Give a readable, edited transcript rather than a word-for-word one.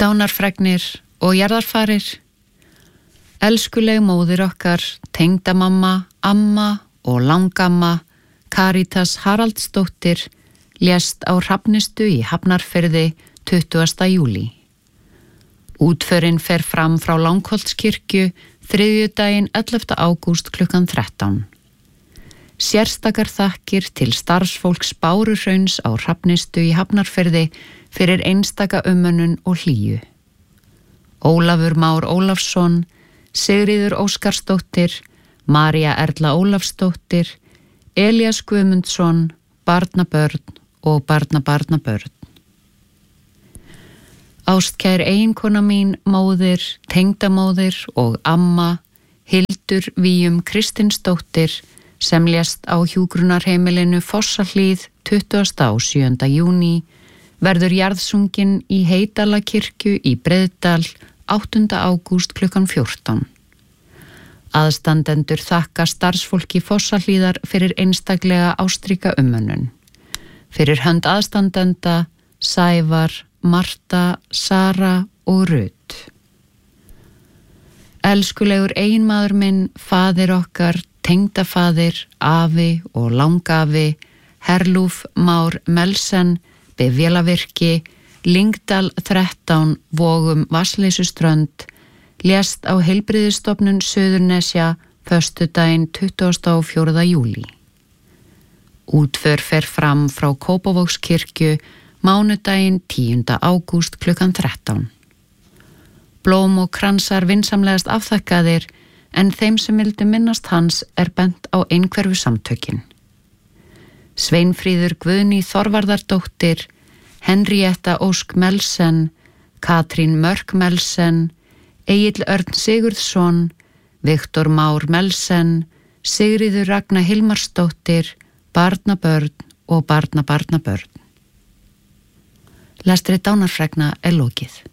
Dánarfregnir og jarðarfarir. Elskuleg móðir okkar, tengdamamma, amma og langamma, Karítas Haraldsdóttir, lést á Hrafnistu í Hafnarfirði 20. júlí. Útförin fer fram frá Langholtskirkju þriðjudaginn 11. ágúst klukkan 13. Sérstakar þakkir til starfsfólks Báruhrauns á Hrafnistu í Hafnarfirði fyrir einstaka umönnun og hlýju. Ólafur Már Ólafsson, Sigríður Óskarsdóttir, María Erla Ólafsdóttir, Elías Guðmundsson, barnabörn og barnabarnabörn. Ástkær eiginkona mín, móðir, tengdamóðir og amma, Hildur Víum Kristinsdóttir, sem lést á hjúkrunarheimilinu Fossahlíð 27. júní, verður jarðsungin í Heydalakirkju í Breiðdal 8. ágúst klukkan 14. Aðstandendur þakka starfsfólki Fossahlíðar fyrir einstaklega ástríka umönnun. Fyrir hönd aðstandenda Sævar, Marta, Sara og Rut. Elskulegur eiginmaður minn, faðir okkar, tengdafaðir, afi og langafi, Herlúf Már Melsen, bifvélavirki, Lyngdal 13, Vogum Vatnsleysuströnd, lést á Heilbrigðisstofnun Suðurnesja föstudaginn 24. júlí. Útför fer fram frá Kópavogskirkju mánudaginn 10. ágúst klukkan 13. Blóm og kransar vinsamlegast afþakkaðir, en þeim sem vildu minnast hans bent á einhverfu samtökin. Sveinfríður Guðný Þorvarðardóttir, Henrietta Ósk Melsen, Katrín Mörk Melsen, Egill Örn Sigurðsson, Viktor Már Melsen, Sigríður Ragna Hilmarsdóttir, barnabörn og barnabarnabörn. Lestri dánarfregna lokið.